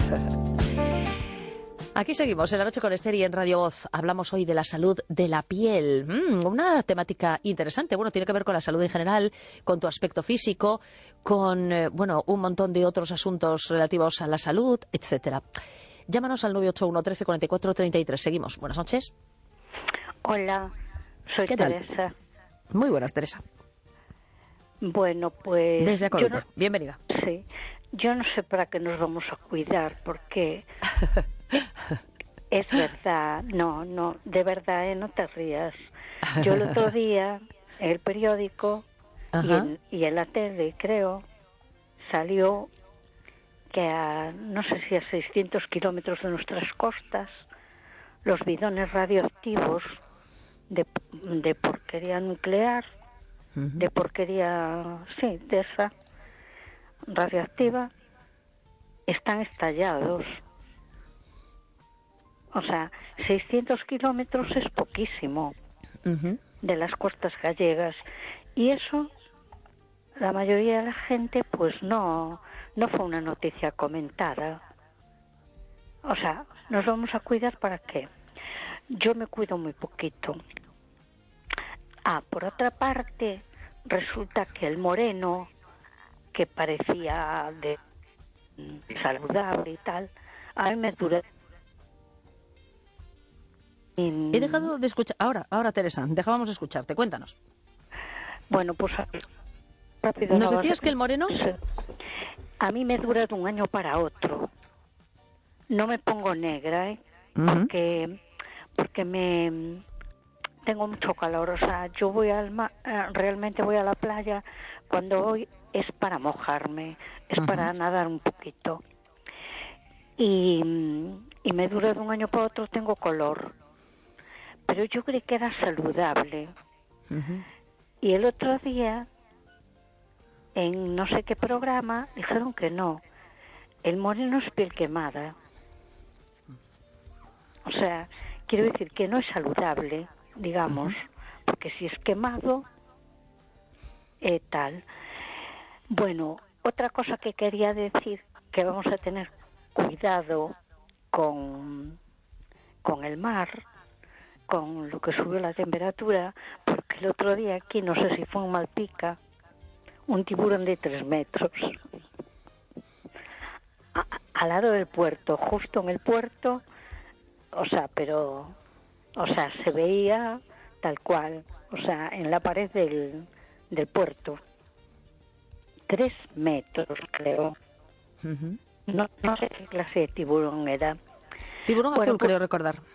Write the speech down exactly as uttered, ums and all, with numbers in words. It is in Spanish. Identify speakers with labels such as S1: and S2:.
S1: Aquí seguimos en La Noche con Esther y en Radio Voz. Hablamos hoy de la salud de la piel. Mm, una temática interesante. Bueno, tiene que ver con la salud en general, con tu aspecto físico, con eh, bueno, un montón de otros asuntos relativos a la salud, etcétera. Llámanos al nueve ocho uno, trece, cuarenta y cuatro, treinta y tres. Seguimos. Buenas noches.
S2: Hola, soy
S1: ¿Qué tal?
S2: Teresa.
S1: Muy buenas, Teresa.
S2: Bueno, pues...
S1: Desde A Coruña.
S2: No,
S1: bienvenida.
S2: Sí. Yo no sé para qué nos vamos a cuidar, porque... Es verdad, no, no, de verdad, ¿eh? No te rías. Yo el otro día, en el periódico y en, y en la tele, creo, salió que a, no sé si a seiscientos kilómetros de nuestras costas, los bidones radioactivos de, de porquería nuclear, uh-huh. de porquería, sí, de esa radioactiva, están estallados. O sea, seiscientos kilómetros es poquísimo uh-huh. de las costas gallegas. Y eso, la mayoría de la gente, pues no, no fue una noticia comentada. O sea, ¿nos vamos a cuidar para qué? Yo me cuido muy poquito. Ah, por otra parte, resulta que el moreno, que parecía de saludable y tal, a mí me dura.
S1: He dejado de escuchar. Ahora, ahora Teresa, dejábamos de escucharte. Cuéntanos.
S2: Bueno, pues rápido.
S1: ¿Nos
S2: no
S1: decías
S2: vas...
S1: que el moreno?
S2: Sí. A mí me dura de un año para otro. No me pongo negra, ¿eh? Uh-huh. Porque, porque me tengo mucho calor. O sea, yo voy al ma... realmente voy a la playa. Cuando voy es para mojarme, es uh-huh. para nadar un poquito. Y, y me dura de un año para otro. Tengo color. Pero yo creí que era saludable. Uh-huh. Y el otro día, en no sé qué programa, dijeron que no. El moreno es piel quemada. O sea, quiero decir que no es saludable, digamos, uh-huh. porque si es quemado, eh, tal. Bueno, otra cosa que quería decir, que vamos a tener cuidado con, con el mar, con lo que subió la temperatura, porque el otro día aquí, no sé si fue en Malpica, un tiburón de tres metros, a, al lado del puerto, justo en el puerto, o sea, pero, o sea, se veía tal cual, o sea, en la pared del, del puerto, tres metros, creo. Uh-huh. No, no sé qué clase de tiburón era.
S1: Tiburón
S2: bueno,
S1: azul,
S2: pues,
S1: creo recordar.